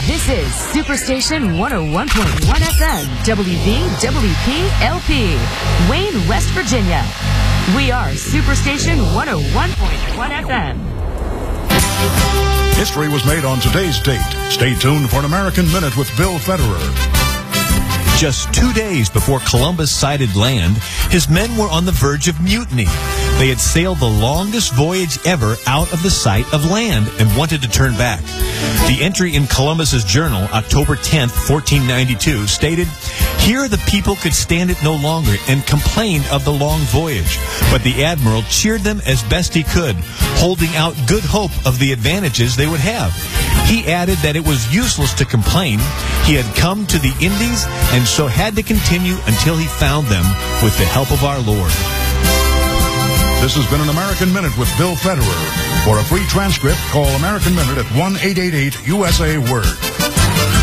This is Superstation 101.1 FM, WVWP-LP, Wayne, West Virginia. We are Superstation 101.1 FM. History was made on today's date. Stay tuned for an American Minute with Bill Federer. Just 2 days before Columbus sighted land, his men were on the verge of mutiny. They had sailed the longest voyage ever out of the sight of land and wanted to turn back. The entry in Columbus's journal, October 10th, 1492, stated, "Here the people could stand it no longer and complained of the long voyage. But the admiral cheered them as best he could, holding out good hope of the advantages they would have. He added that it was useless to complain. He had come to the Indies and so had to continue until he found them with the help of our Lord." This has been an American Minute with Bill Federer. For a free transcript, call American Minute at 1-888-USA-WORD.